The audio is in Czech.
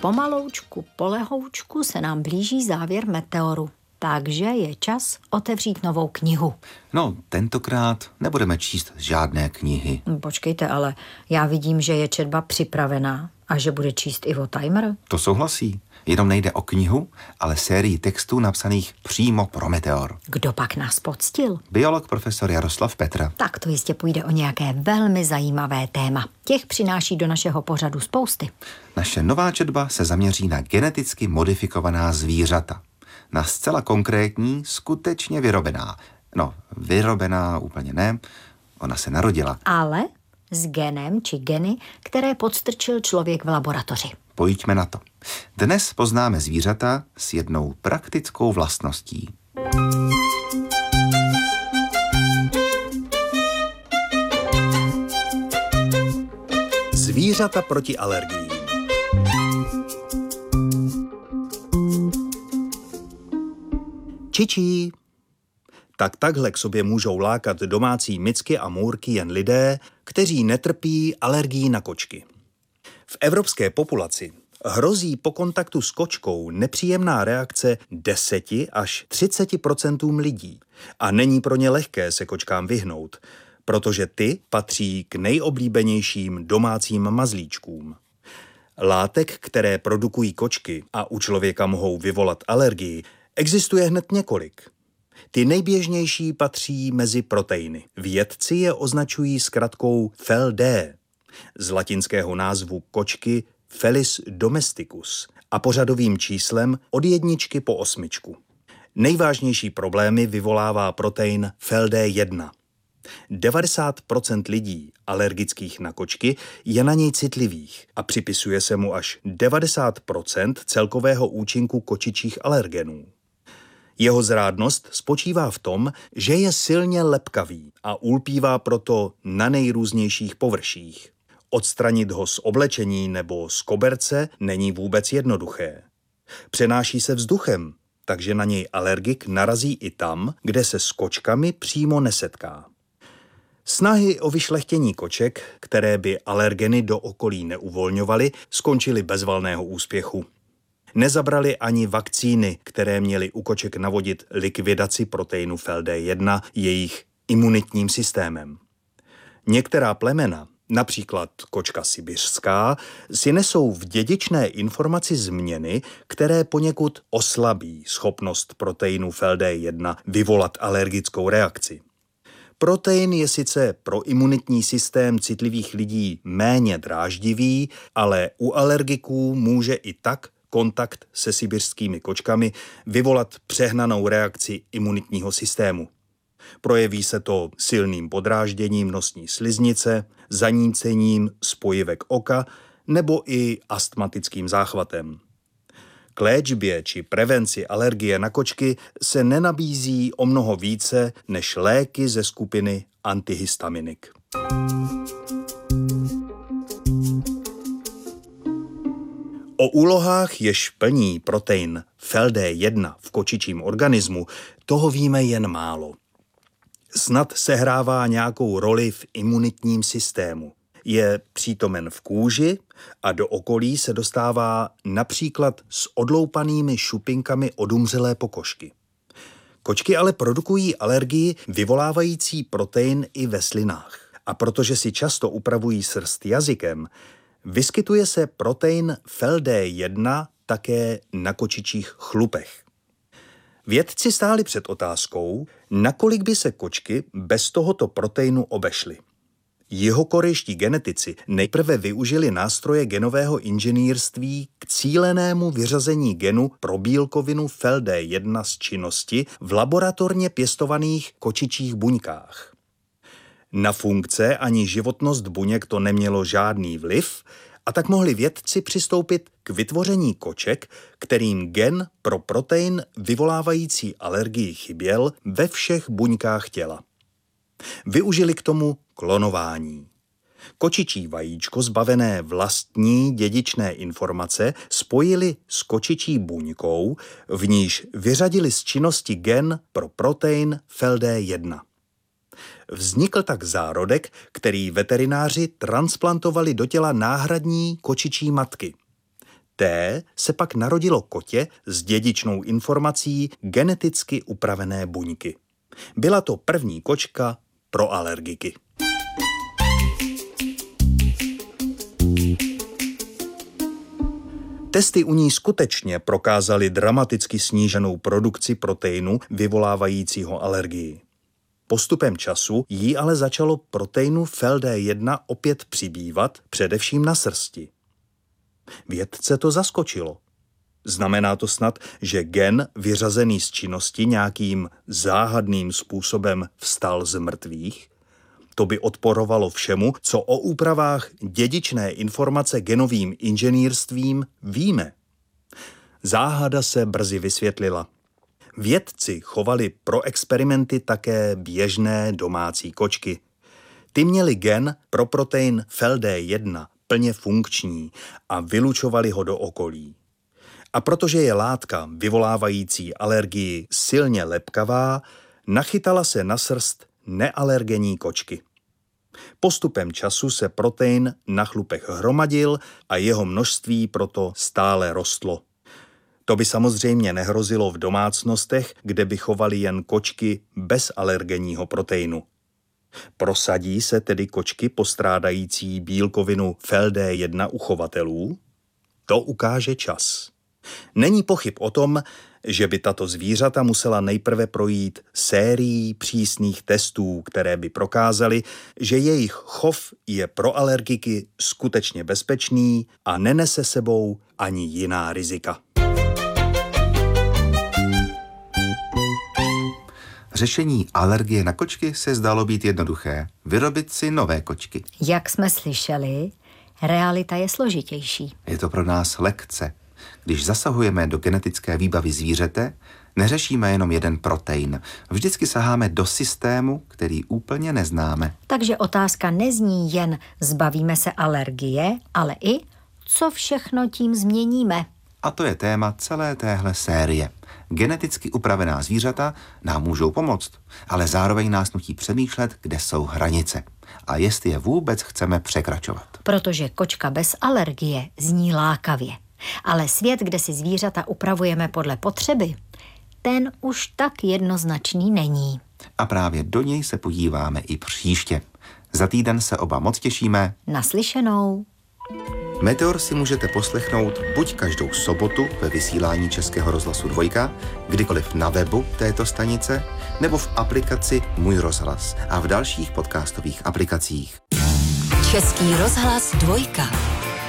pomaloučku, polehoučku se nám blíží závěr Meteoru. Takže je čas otevřít novou knihu. No, tentokrát nebudeme číst žádné knihy. Počkejte, ale já vidím, že je četba připravená a že bude číst Ivo Timer. To souhlasí. Jenom nejde o knihu, ale sérii textů napsaných přímo pro Meteor. Kdo pak nás poctil? Biolog profesor Jaroslav Petra. Tak to jistě půjde o nějaké velmi zajímavé téma. Těch přináší do našeho pořadu spousty. Naše nová četba se zaměří na geneticky modifikovaná zvířata. Na zcela konkrétní, skutečně vyrobená. No, vyrobená úplně ne, ona se narodila. Ale s genem či geny, které podstrčil člověk v laboratoři. Pojďme na to. Dnes poznáme zvířata s jednou praktickou vlastností. Zvířata proti alergiím. Čičí. Takhle k sobě můžou lákat domácí mycky a můrky jen lidé, kteří netrpí alergií na kočky. V evropské populaci hrozí po kontaktu s kočkou nepříjemná reakce 10 až 30% lidí a není pro ně lehké se kočkám vyhnout, protože ty patří k nejoblíbenějším domácím mazlíčkům. Látek, které produkují kočky a u člověka mohou vyvolat alergii, existuje hned několik. Ty nejběžnější patří mezi proteiny. Vědci je označují zkratkou FeLD, z latinského názvu kočky Felis domesticus a pořadovým číslem od 1 po 8. Nejvážnější problémy vyvolává protein FeLD1. 90% lidí alergických na kočky je na něj citlivých a připisuje se mu až 90% celkového účinku kočičích alergenů. Jeho zrádnost spočívá v tom, že je silně lepkavý a ulpívá proto na nejrůznějších površích. Odstranit ho z oblečení nebo z koberce není vůbec jednoduché. Přenáší se vzduchem, takže na něj alergik narazí i tam, kde se s kočkami přímo nesetká. Snahy o vyšlechtění koček, které by alergeny do okolí neuvolňovaly, skončily bez valného úspěchu. Nezabraly ani vakcíny, které měly u koček navodit likvidaci proteinu FeLD1 jejich imunitním systémem. Některá plemena, například kočka sibiřská, si nesou v dědičné informaci změny, které poněkud oslabí schopnost proteinu FeLD1 vyvolat alergickou reakci. Protein je sice pro imunitní systém citlivých lidí méně dráždivý, ale u alergiků může i tak kontakt se sibiřskými kočkami vyvolat přehnanou reakci imunitního systému. Projeví se to silným podrážděním nosní sliznice, zanícením spojivek oka nebo i astmatickým záchvatem. K léčbě či prevenci alergie na kočky se nenabízí o mnoho více než léky ze skupiny antihistaminik. O úlohách, jež plní protein FeLD1 v kočičím organismu, toho víme jen málo. Snad sehrává nějakou roli v imunitním systému. Je přítomen v kůži a do okolí se dostává například s odloupanými šupinkami odumřelé pokožky. Kočky ale produkují alergii vyvolávající protein i ve slinách. A protože si často upravují srst jazykem, vyskytuje se protein FeLD1 také na kočičích chlupech. Vědci stáli před otázkou, nakolik by se kočky bez tohoto proteinu obešly. Jihokorejští genetici nejprve využili nástroje genového inženýrství k cílenému vyřazení genu pro bílkovinu FeLD1 z činnosti v laboratorně pěstovaných kočičích buňkách. Na funkce ani životnost buněk to nemělo žádný vliv a tak mohli vědci přistoupit k vytvoření koček, kterým gen pro protein vyvolávající alergii chyběl ve všech buňkách těla. Využili k tomu klonování. Kočičí vajíčko zbavené vlastní dědičné informace spojili s kočičí buňkou, v níž vyřadili z činnosti gen pro protein FeLD1. Vznikl tak zárodek, který veterináři transplantovali do těla náhradní kočičí matky. T se pak narodilo kotě s dědičnou informací geneticky upravené buňky. Byla to první kočka pro alergiky. Testy u ní skutečně prokázaly dramaticky sníženou produkci proteinu vyvolávajícího alergii. Postupem času jí ale začalo proteinu FeLD1 opět přibývat, především na srsti. Vědce to zaskočilo. Znamená to snad, že gen vyřazený z činnosti nějakým záhadným způsobem vstal z mrtvých? To by odporovalo všemu, co o úpravách dědičné informace genovým inženýrstvím víme. Záhada se brzy vysvětlila. Vědci chovali pro experimenty také běžné domácí kočky. Ty měly gen pro protein FeLD1 plně funkční a vylučovali ho do okolí. A protože je látka vyvolávající alergii silně lepkavá, nachytala se na srst nealergenní kočky. Postupem času se protein na chlupech hromadil a jeho množství proto stále rostlo. To by samozřejmě nehrozilo v domácnostech, kde by chovali jen kočky bez alergenního proteinu. Prosadí se tedy kočky postrádající bílkovinu FeLD1 u chovatelů? To ukáže čas. Není pochyb o tom, že by tato zvířata musela nejprve projít sérií přísných testů, které by prokázaly, že jejich chov je pro alergiky skutečně bezpečný a nenese sebou ani jiná rizika. Řešení alergie na kočky se zdálo být jednoduché. Vyrobit si nové kočky. Jak jsme slyšeli, realita je složitější. Je to pro nás lekce. Když zasahujeme do genetické výbavy zvířete, neřešíme jenom jeden protein. Vždycky saháme do systému, který úplně neznáme. Takže otázka nezní jen zbavíme se alergie, ale i co všechno tím změníme. A to je téma celé téhle série. Geneticky upravená zvířata nám můžou pomoct, ale zároveň nás nutí přemýšlet, kde jsou hranice a jestli je vůbec chceme překračovat. Protože kočka bez alergie zní lákavě. Ale svět, kde si zvířata upravujeme podle potřeby, ten už tak jednoznačný není. A právě do něj se podíváme i příště. Za týden se oba moc těšíme. Naslyšenou. Meteor si můžete poslechnout buď každou sobotu ve vysílání Českého rozhlasu 2, kdykoliv na webu této stanice, nebo v aplikaci Můj rozhlas a v dalších podcastových aplikacích. Český rozhlas 2.